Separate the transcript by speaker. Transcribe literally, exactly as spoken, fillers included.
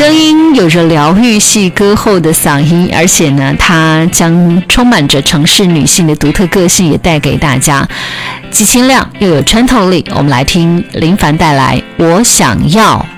Speaker 1: 声音有着疗愈系歌后的嗓音，而且呢，她将充满着城市女性的独特个性也带给大家，既清亮又有穿透力。我们来听林凡带来《我想要》。